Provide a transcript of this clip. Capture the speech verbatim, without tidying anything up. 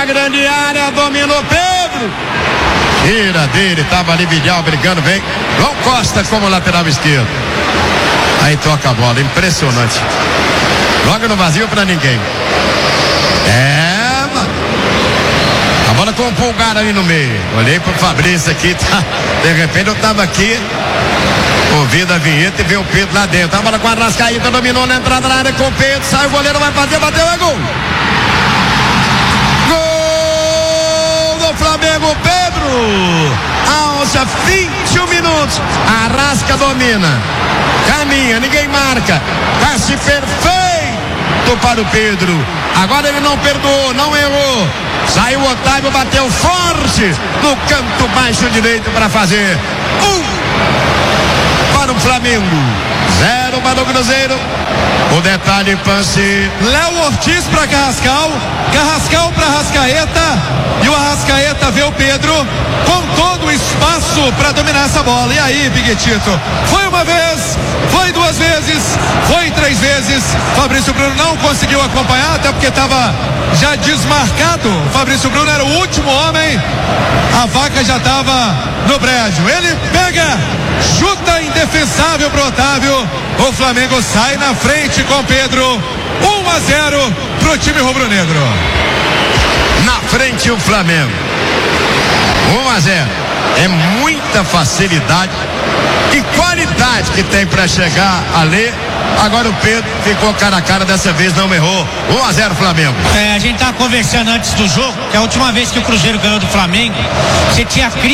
na grande área, dominou Pedro. Tira dele, tava ali Vidal brigando bem. João Costa como lateral esquerdo. Aí toca a bola, impressionante. Joga no vazio pra ninguém. É, mano. A bola com o Pulgar ali no meio. Olhei pro Fabrício aqui, tá? De repente eu tava aqui ouvindo a vinheta e vi o Pedro lá dentro. A bola com a Arrascaeta, dominou na entrada da área com o Pedro. Sai o goleiro, vai fazer, bateu, é gol. Gol do Flamengo, Pedro. Aos vinte e um minutos. Arrasca domina. Caminha, ninguém marca. Passe perfeito para o Pedro. Agora ele não perdoou, não errou. Saiu o Otávio, bateu forte no canto baixo direito para fazer um para o Flamengo, zero para o Cruzeiro. O detalhe, Pance. Léo Ortiz para Carrascal, Carrascal para Arrascaeta, e o Arrascaeta vê o Pedro com todo o espaço para dominar essa bola. E aí, Piguetito? Foi uma vez, foi duas vezes, foi três vezes. Fabrício Bruno não conseguiu acompanhar, até porque estava já desmarcado. O Fabrício Bruno era o último homem, a vaca já estava no brejo. Ele pega, chuta indefensável pro Otávio. O Flamengo sai na frente com Pedro. um a zero pro time rubro-negro. Na frente o Flamengo. um a zero. É muita facilidade e qualidade que tem para chegar ali. Agora o Pedro ficou cara a cara, dessa vez não errou. um a zero Flamengo. É, a gente tava conversando antes do jogo que a última vez que o Cruzeiro ganhou do Flamengo, você tinha